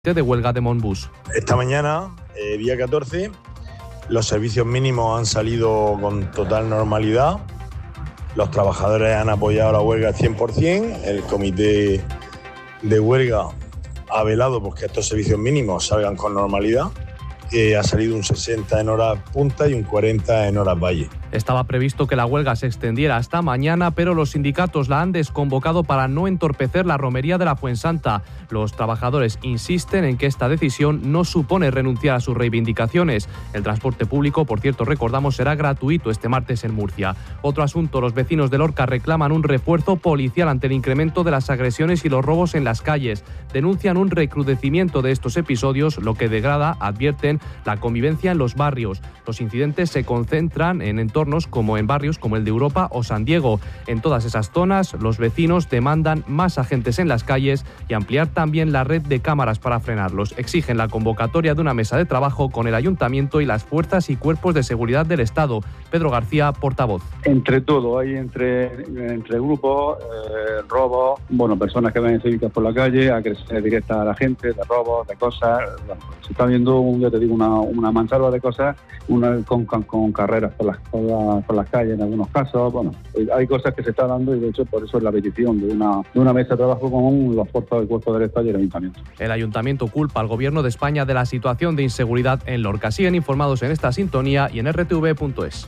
de huelga de Monbus. Esta mañana, día 14, los servicios mínimos han salido con total normalidad. Los trabajadores han apoyado la huelga al 100%. El comité de huelga ha velado porque estos servicios mínimos salgan con normalidad. Ha salido un 60 en horas punta y un 40 en horas valle. Estaba previsto que la huelga se extendiera hasta mañana, pero los sindicatos la han desconvocado para no entorpecer la romería de la Fuensanta. Los trabajadores insisten en que esta decisión no supone renunciar a sus reivindicaciones. El transporte público, por cierto, recordamos, será gratuito este martes en Murcia. Otro asunto, los vecinos de Lorca reclaman un refuerzo policial ante el incremento de las agresiones y los robos en las calles. Denuncian un recrudecimiento de estos episodios, lo que degrada, advierten, la convivencia en los barrios. Los incidentes se concentran en entornos como en barrios como el de Europa o San Diego. En todas esas zonas, los vecinos demandan más agentes en las calles y ampliar también la red de cámaras para frenarlos. Exigen la convocatoria de una mesa de trabajo con el Ayuntamiento y las fuerzas y cuerpos de seguridad del Estado. Pedro García, portavoz. Entre todo, hay entre grupos, robos, personas que ven cívicas por la calle, agresiones directas a la gente, de robos, de cosas. Se está viendo, una mansalva de cosas, con carreras por las calles en algunos casos. Hay cosas que se están dando y de hecho por eso es la petición de una mesa de trabajo con los fuerzas del cuerpo del Estado y el Ayuntamiento. El Ayuntamiento culpa al Gobierno de España de la situación de inseguridad en Lorca. Siguen informados en esta sintonía y en rtv.es.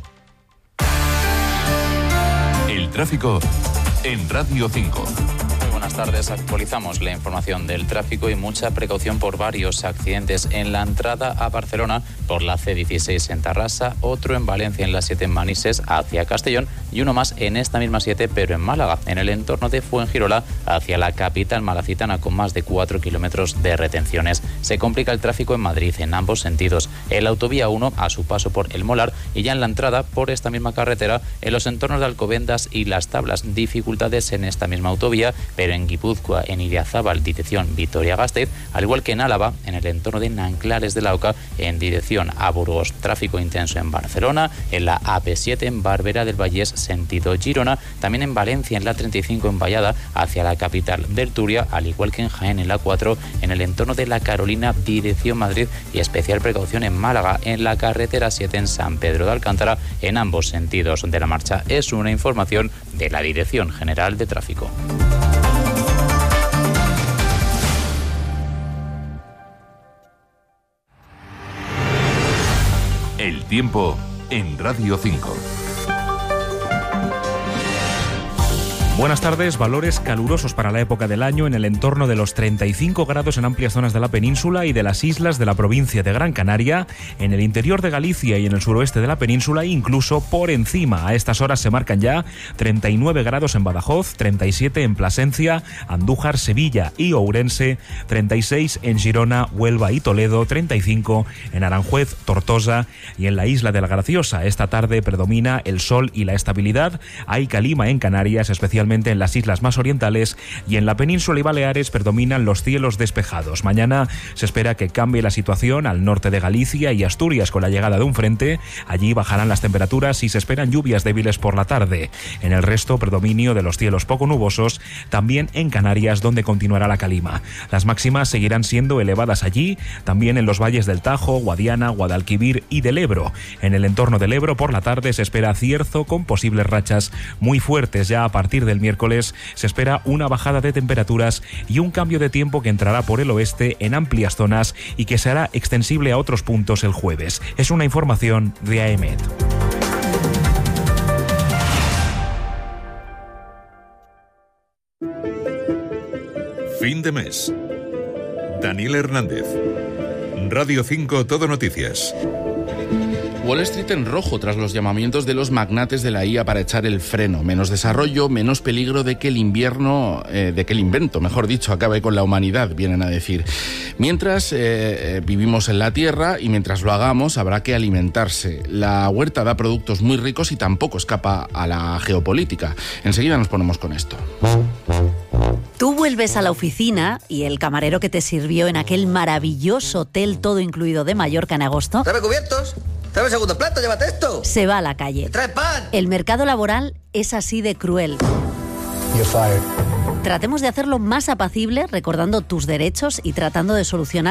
El tráfico en Radio 5. Buenas tardes, actualizamos la información del tráfico y mucha precaución por varios accidentes en la entrada a Barcelona por la C16 en Tarrasa, otro en Valencia en la 7 en Manises hacia Castellón y uno más en esta misma 7 pero en Málaga, en el entorno de Fuengirola hacia la capital malacitana con más de 4 kilómetros de retenciones. Se complica el tráfico en Madrid en ambos sentidos. En la autovía 1 a su paso por El Molar y ya en la entrada por esta misma carretera en los entornos de Alcobendas y Las Tablas. Dificultades en esta misma autovía, pero en Guipúzcoa, en Idiazábal, dirección Vitoria-Gasteiz, al igual que en Álava, en el entorno de Nanclares de la Oca, en dirección a Burgos. Tráfico intenso en Barcelona, en la AP7 en Barberá del Vallés, sentido Girona, también en Valencia, en la 35 en Vallada, hacia la capital del Turia, al igual que en Jaén, en la 4, en el entorno de la Carolina, dirección Madrid, y especial precaución en Málaga, en la carretera 7 en San Pedro de Alcántara, en ambos sentidos de la marcha. Es una información de la Dirección General de Tráfico. El tiempo en Radio 5. Buenas tardes, valores calurosos para la época del año en el entorno de los 35 grados en amplias zonas de la península y de las islas de la provincia de Gran Canaria, en el interior de Galicia y en el suroeste de la península, incluso por encima. A estas horas se marcan ya 39 grados en Badajoz, 37 en Plasencia, Andújar, Sevilla y Ourense, 36 en Girona, Huelva y Toledo, 35 en Aranjuez, Tortosa y en la isla de la Graciosa. Esta tarde predomina el sol y la estabilidad. Hay calima en Canarias, especialmente en las islas más orientales, y en la península y Baleares predominan los cielos despejados. Mañana se espera que cambie la situación al norte de Galicia y Asturias con la llegada de un frente. Allí bajarán las temperaturas y se esperan lluvias débiles por la tarde. En el resto, predominio de los cielos poco nubosos, también en Canarias, donde continuará la calima. Las máximas seguirán siendo elevadas allí, también en los valles del Tajo, Guadiana, Guadalquivir y del Ebro. En el entorno del Ebro, por la tarde, se espera cierzo con posibles rachas muy fuertes. Ya a partir del miércoles se espera una bajada de temperaturas y un cambio de tiempo que entrará por el oeste en amplias zonas y que será extensible a otros puntos el jueves. Es una información de AEMET. Fin de mes. Daniel Hernández. Radio 5 Todo Noticias. Wall Street en rojo tras los llamamientos de los magnates de la IA para echar el freno. Menos desarrollo, menos peligro de que el invento, mejor dicho, acabe con la humanidad, vienen a decir. Mientras vivimos en la Tierra y mientras lo hagamos habrá que alimentarse. La huerta da productos muy ricos y tampoco escapa a la geopolítica. Enseguida nos ponemos con esto. Tú vuelves a la oficina y el camarero que te sirvió en aquel maravilloso hotel todo incluido de Mallorca en agosto... ¿Trae cubiertos? ¿Trae el segundo plato? ¡Llévate esto! Se va a la calle. ¡Trae pan! El mercado laboral es así de cruel. Tratemos de hacerlo más apacible, recordando tus derechos y tratando de solucionar